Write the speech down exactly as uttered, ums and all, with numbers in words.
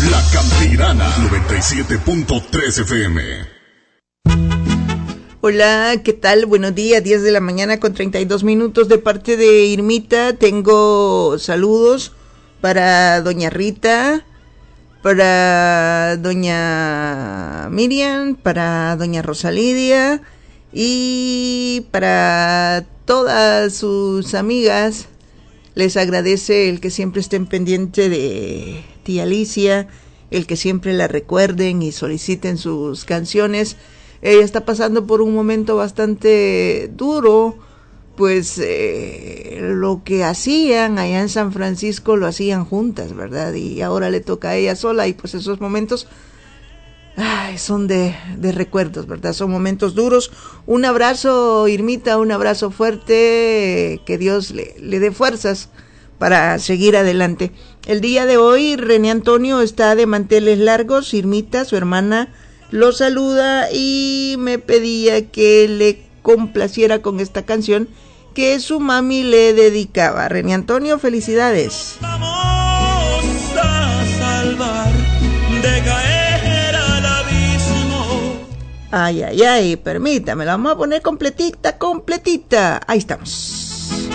La Campirana noventa y siete punto tres F M. Hola, ¿qué tal? Buenos días, diez de la mañana con treinta y dos minutos de parte de Irmita. Tengo saludos para doña Rita, para doña Miriam, para doña Rosalidia y para todas sus amigas. Les agradece el que siempre estén pendiente de tía Alicia, el que siempre la recuerden y soliciten sus canciones. Ella está pasando por un momento bastante duro, pues eh, lo que hacían allá en San Francisco lo hacían juntas, ¿verdad? Y ahora le toca a ella sola y pues esos momentos ay, son de, de recuerdos, ¿verdad? Son momentos duros. Un abrazo, Irmita, un abrazo fuerte, que Dios le, le dé fuerzas para seguir adelante. El día de hoy René Antonio está de manteles largos. Irmita, su hermana, lo saluda y me pedía que le complaciera con esta canción que su mami le dedicaba. René Antonio, felicidades. Vamos a salvar de caer al abismo. Ay, ay, ay, permítame, la vamos a poner completita, completita. Ahí estamos.